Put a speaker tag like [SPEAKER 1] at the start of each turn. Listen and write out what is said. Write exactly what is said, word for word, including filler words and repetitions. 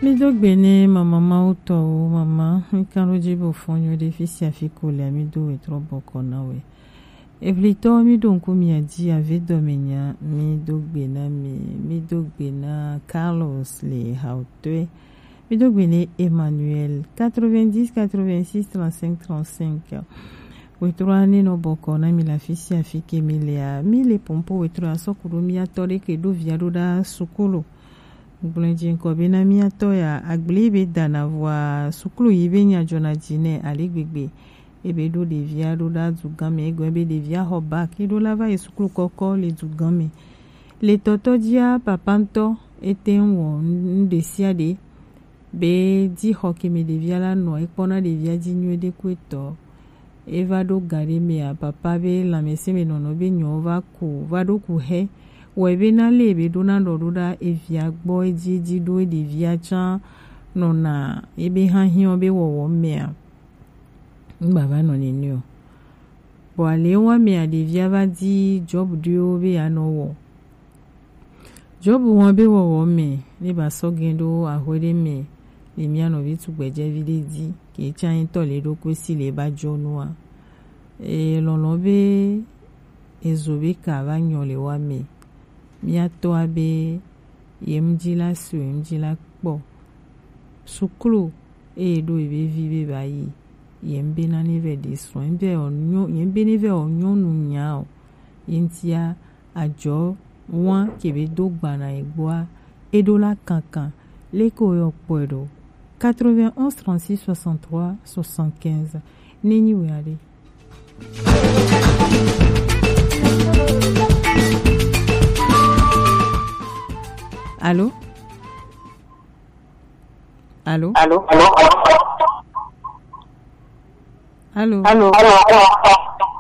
[SPEAKER 1] Mi do gbene mama mauto mama mi kanu jibo fonyo de fisi afiko le mi do etro boko na we. Evlito mi do nku mi adi ave domenya mi do gbena mi mi do gbena Carlos le hautwe. Mi do gbene Emmanuel quatre-vingt-dix quatre-vingt-six trente-cinq trente-cinq. Wetro ane no boko na mi la fisi afike mi le a mi le pompo wetro asokuru mi atore ke do viado da sukulu. Blanjin ko bena mi atoya agbebe dana voa sukulu yibe nya jona jine aligbegbe ebe do de via do da zugame ego ebe de via hoba ki do lava e sukulu koko le zugame le toto dia papanto eten wo ndesia de be di hoki me de via la no ekpona de via di nyu de kweto eva do gare me a papa be la mese me nono be nyo va ku va do ku he webe na lebe do na do da evia gbo eji ji do de via chan no na ebe han hion be wo wo me a baba no ni ni o bo ale wa me a de via va di job dio be ya no wo job won be wo wo me ni ba so gendo ahore me le mi ano bi tu gbeje vide di ke chan to le do ko si le ba jo no a e lo lo be ezobe ka va nyo le wa me mi ato abe yemjila su yemjila kpo sukulu e do ebe vive bayi yembe na nive de so yembe onyo yembe nive onyo nu nya o yentia ajo won kebe do gba na egboa edo la kankan leko yo poedo quatre-vingt-onze trente-six soixante-trois soixante-quinze neni we ale. Allô? Allô?
[SPEAKER 2] Allô? Allô?
[SPEAKER 1] Allô?
[SPEAKER 2] Allô? Allô?